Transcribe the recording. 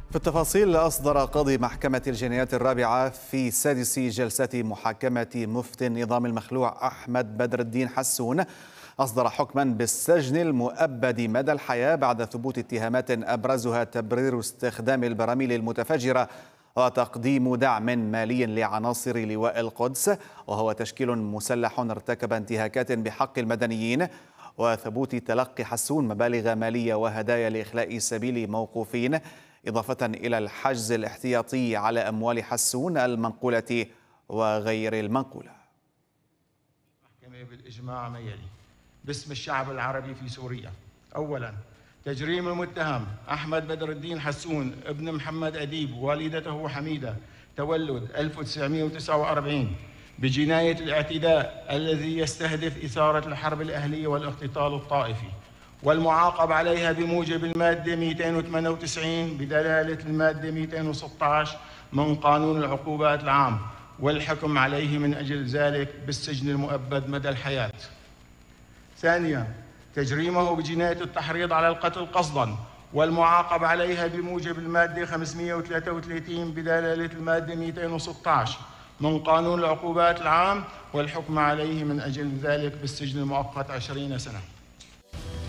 في التفاصيل، أصدر قاضي محكمة الجنايات الرابعة في سادس جلسة محاكمة مفتي النظام المخلوع أحمد بدر الدين حسون أصدر حكما بالسجن المؤبد مدى الحياة بعد ثبوت اتهامات أبرزها تبرير استخدام البراميل المتفجرة وتقديم دعم مالي لعناصر لواء القدس، وهو تشكيل مسلح ارتكب انتهاكات بحق المدنيين، وثبوت تلقي حسون مبالغ مالية وهدايا لإخلاء سبيل موقوفين، إضافة إلى الحجز الاحتياطي على أموال حسون المنقولة وغير المنقولة. المحكمة بالإجماع ما يلي: باسم الشعب العربي في سوريا، أولاً تجريم المتهم أحمد بدر الدين حسون ابن محمد أديب والدته حميدة تولد 1949 بجناية الاعتداء الذي يستهدف إثارة الحرب الأهلية والاقتتال الطائفي، والمعاقب عليها بموجب المادة 298 بدلالة المادة 216 من قانون العقوبات العام، والحكم عليه من أجل ذلك بالسجن المؤبد مدى الحياة. ثانياً تجريمه بجناية التحريض على القتل قصداً، والمعاقب عليها بموجب المادة 533 بدلالة المادة 216 من قانون العقوبات العام، والحكم عليه من أجل ذلك بالسجن المؤقت 20 سنة.